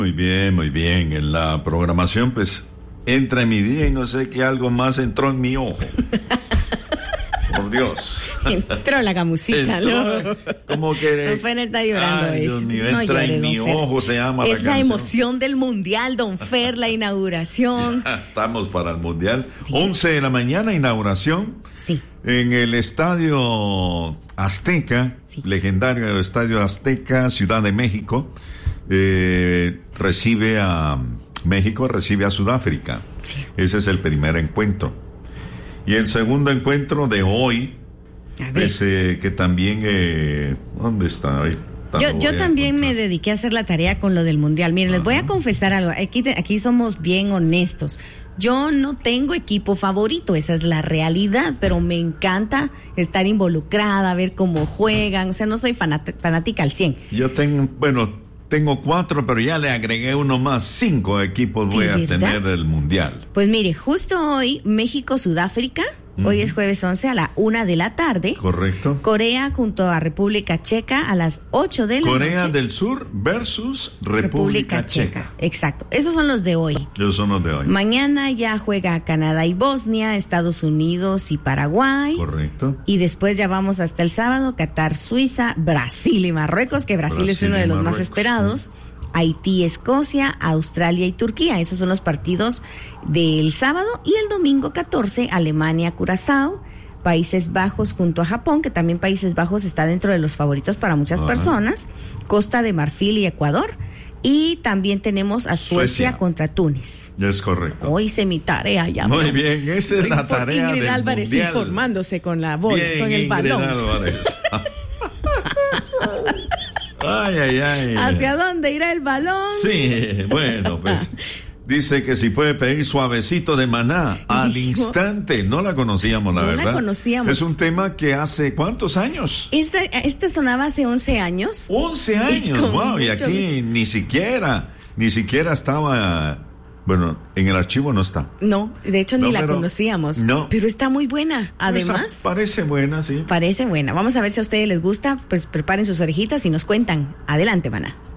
Muy bien. En la programación, pues, entra en mi día y no sé qué algo más entró en mi ojo. Por Dios. Entró la gamusita, ¿no? Como que... Don Fer está llorando. Ay, Dios mío, no entra llore, en mi don Fer. ojo, se llama Es la la canción. emoción del Mundial, Don Fer, la inauguración. Ya estamos para el Mundial. Sí. 11 de la mañana, inauguración. Sí. En el Estadio Azteca, Sí. legendario Estadio Azteca, Ciudad de México, recibe a Sudáfrica. Sí. Ese es el primer encuentro. Y el segundo encuentro de hoy, A ver. pues, que también, ¿dónde está? Ahí está, Yo también me dediqué a hacer la tarea con lo del Mundial. Miren, les voy a confesar algo. Aquí somos bien honestos. Yo no tengo equipo favorito, esa es la realidad, pero me encanta estar involucrada, ver cómo juegan. O sea, no soy fanática al 100. Yo tengo 4, pero ya le agregué uno más. 5 equipos voy ¿De a verdad? tener del Mundial. Pues mire, justo hoy, México-Sudáfrica, hoy es jueves 11 a la 1 de la tarde. ¿Correcto? Corea junto a República Checa a las 8 de la Corea noche. del Sur versus República Checa. Exacto, esos son los de hoy. Esos son los de hoy. Mañana ya juega Canadá y Bosnia, Estados Unidos y Paraguay. Correcto. Y después ya vamos hasta el sábado, Qatar, Suiza, Brasil y Marruecos, que Brasil es uno Brasil y de los más Marruecos, esperados. sí. Haití, Escocia, Australia y Turquía. Esos son los partidos del sábado. Y el domingo 14, Alemania, Curazao, Países Bajos junto a Japón, que también Países Bajos está dentro de los favoritos para muchas Ajá. personas, Costa de Marfil y Ecuador. Y también tenemos a Suecia contra Túnez. Es correcto. Hoy hice mi tarea ya. Muy ¿no? bien, esa es la tarea Ingrid del Álvarez Mundial. informándose con la bola, Bien, con el Ingrid balón. Álvarez. Ay. ¿Hacia dónde irá el balón? Sí, bueno, pues dice que si puede pedir Suavecito de Maná al Dijo- instante. No la conocíamos, la No la verdad. conocíamos. Es un tema que hace ¿cuántos años? Esta sonaba hace 11 años. 11 años, con wow, y mucho aquí ni siquiera estaba, bueno, en el archivo no está. No, de hecho ni No, la pero- conocíamos. no. Pero está muy buena. Además, Pues, parece buena, sí. parece buena. Vamos a ver si a ustedes les gusta. Pues preparen sus orejitas y nos cuentan. Adelante, Maná.